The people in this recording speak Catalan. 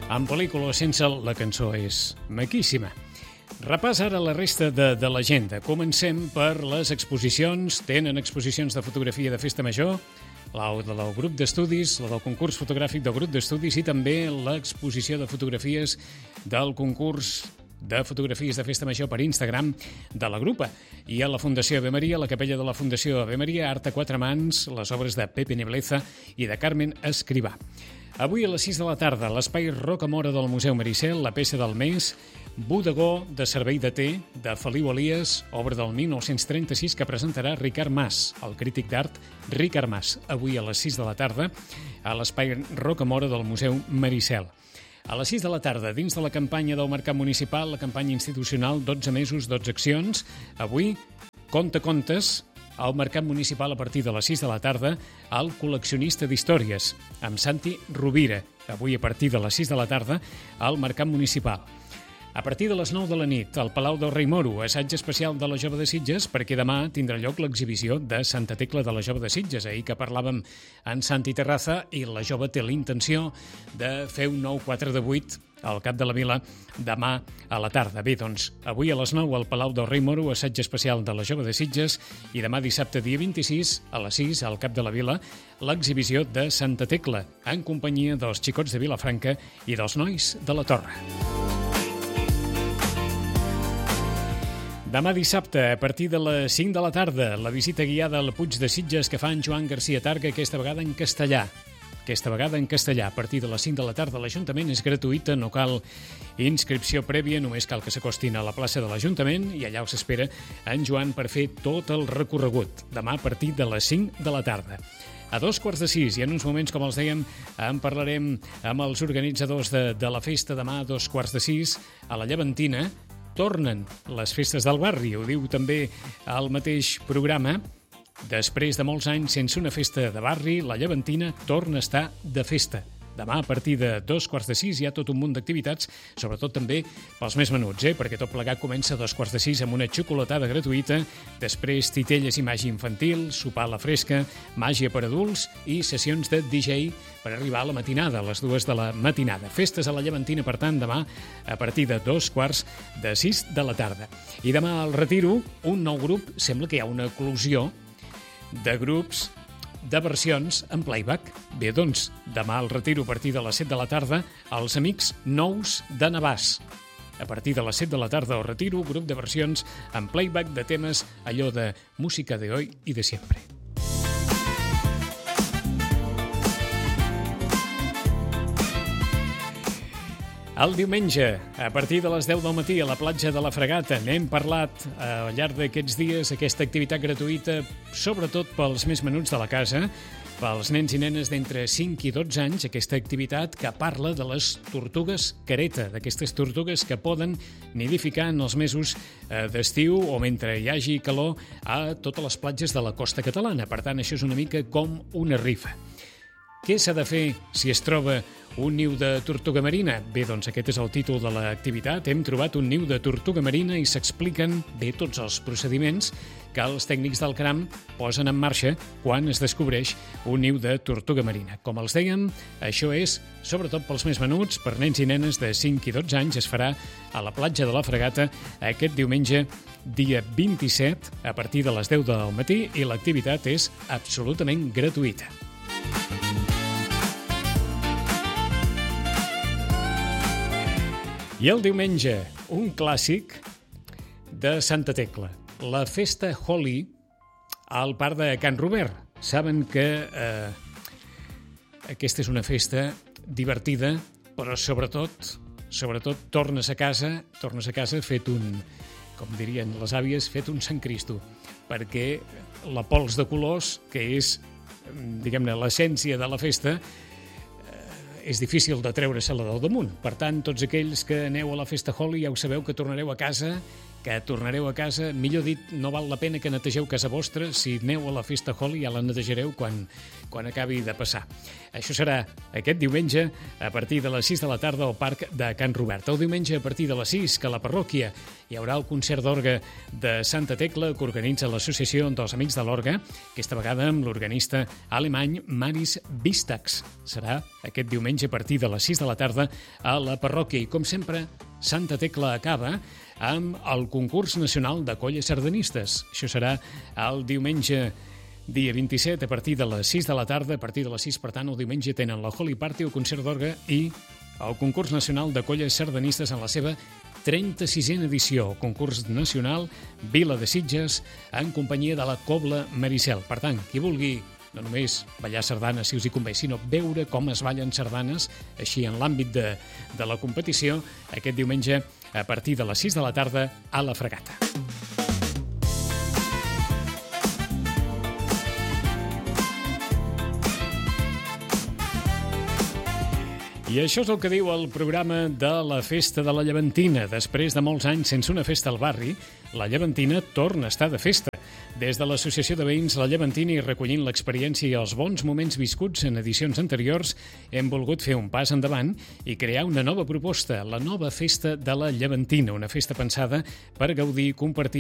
En pel·lícula sense la cançó és maquíssima. Repàs ara la resta de l'agenda. Comencem per les exposicions. Tenen exposicions de fotografia de Festa Major, la del grup d'estudis, la del concurs fotogràfic del grup d'estudis i també l'exposició de fotografies del concurs de fotografies de Festa Major per Instagram de la grupa. I a la Fundació Ave Maria, a la capella de la Fundació Ave Maria, art a quatre mans, les obres de Pepe Nebleza i de Carmen Escrivà. Avui a les 6 de la tarda, l'espai Rocamora del Museu Maricel, la peça del mes, Bodegó de Servei de Té, de Feliu Elias, obra del 1936 que presentarà Ricard Mas, el crític d'art Ricard Mas, avui a les 6 de la tarda, a l'espai Rocamora del Museu Maricel. A les 6 de la tarda, dins de la campanya del Mercat Municipal, la campanya institucional 12 mesos, 12 accions, avui, Conte Contes, al Mercat Municipal a partir de les 6 de la tarda, al Col·leccionista d'Històries, amb Santi Rovira, avui a partir de les 6 de la tarda, al Mercat Municipal. A partir de les 9 de la nit, al Palau del Rei Moro, assaig especial de la Jove de Sitges, perquè demà tindrà lloc l'exhibició de Santa Tecla de la Jove de Sitges. Ahir que parlàvem en Santi Terraza i la Jove té la intenció de fer un nou 4 de 8 al Cap de la Vila demà a la tarda. Bé, doncs, avui a les 9 al Palau del Rei Moro, assaig especial de la Jove de Sitges, i demà dissabte, dia 26, a les 6, al Cap de la Vila, l'exhibició de Santa Tecla, en companyia dels xicots de Vilafranca i dels nois de la Torre. Demà dissabte, a partir de les 5 de la tarda, la visita guiada al Puig de Sitges que fa en Joan García Targa, aquesta vegada en castellà. A partir de les 5 de la tarda, l'Ajuntament és gratuïta, no cal inscripció prèvia, només cal que s'acostin a la plaça de l'Ajuntament i allà us espera en Joan per fer tot el recorregut. Demà a partir de les 5 de la tarda. A 5:45, i en uns moments, com els dèiem, en parlarem amb els organitzadors de la festa. Demà a 5:45, a la Llevantina, tornen les festes del barri, ho diu també el mateix programa. Després de molts anys sense una festa de barri, la Llevantina torna a estar de festa. Demà, a partir de 5:45, hi ha tot un munt d'activitats, sobretot també pels més menuts, perquè tot plegat comença a 5:45 amb una xocolatada gratuïta, després titelles i màgia infantil, sopar a la fresca, màgia per adults i sessions de DJ per arribar a la matinada, a les 2 de la matinada. Festes a la Llevantina, per tant, demà a partir de 5:45 de la tarda. I demà al Retiro, un nou grup, sembla que hi ha una eclosió de grups de versions en playback. Bé, doncs, demà al Retiro, a partir de les 7 de la tarda, els Amics Nous de Navàs. A partir de les 7 de la tarda al Retiro, grup de versions en playback de temes allò de música de hoy y de siempre. El diumenge, a partir de les 10 del matí, a la platja de la Fregata, n'hem parlat al llarg d'aquests dies, aquesta activitat gratuïta, sobretot pels més menuts de la casa, pels nens i nenes d'entre 5 i 12 anys, aquesta activitat que parla de les tortugues careta, d'aquestes tortugues que poden nidificar en els mesos d'estiu o mentre hi hagi calor a totes les platges de la costa catalana. Per tant, això és una mica com una rifa. Què s'ha de fer si es troba un niu de tortuga marina? Bé, doncs aquest és el títol de l'activitat. Hem trobat un niu de tortuga marina i s'expliquen bé tots els procediments que els tècnics del CRAM posen en marxa quan es descobreix un niu de tortuga marina. Com els dèiem, això és, sobretot pels més menuts, per nens i nenes de 5 i 12 anys, es farà a la platja de la Fregata aquest diumenge, dia 27, a partir de les 10 del matí, i l'activitat és absolutament gratuïta. I el diumenge, un clàssic de Santa Tecla, la festa Holi al parc de Can Robert. Saben que aquesta és una festa divertida, però sobretot tornes a casa fet un, com dirien les àvies, fet un Sant Cristo, perquè la pols de colors, que és, diguem-ne, l'essència de la festa, és difícil de treure-se-la del damunt. Per tant, tots aquells que aneu a la festa Holi ja ho sabeu que tornareu a casa que tornareu a casa. Millor dit, no val la pena que netegeu casa vostra. Si aneu a la festa Holi ja la netejareu quan acabi de passar. Això serà aquest diumenge a partir de les 6 de la tarda al Parc de Can Robert. El diumenge a partir de les 6, que a la parròquia hi haurà el concert d'orgue de Santa Tecla que organitza l'Associació dels Amics de l'Orgue, aquesta vegada amb l'organista alemany Maris Bistax. Serà aquest diumenge a partir de les 6 de la tarda a la parròquia. I com sempre, Santa Tecla acaba amb el concurs nacional de colles sardanistes. Això serà el diumenge dia 27 a partir de les 6 de la tarda. A partir de les 6, per tant, el diumenge tenen la Holy Party, el concert d'orgue i el concurs nacional de colles sardanistes en la seva 36a edició. Concurs nacional Vila de Sitges en companyia de la Cobla Maricel. Per tant, qui vulgui no només ballar sardanes, si us hi convé, sinó veure com es ballen sardanes, així en l'àmbit de la competició, aquest diumenge a partir de les 6 de la tarda a la Fregata. I això és el que diu el programa de la Festa de la Llevantina. Després de molts anys sense una festa al barri, la Llevantina torna a estar de festa. Des de l'Associació de Veïns La Llevantina i recollint l'experiència i els bons moments viscuts en edicions anteriors, hem volgut fer un pas endavant i crear una nova proposta, la nova Festa de la Llevantina, una festa pensada per gaudir i compartir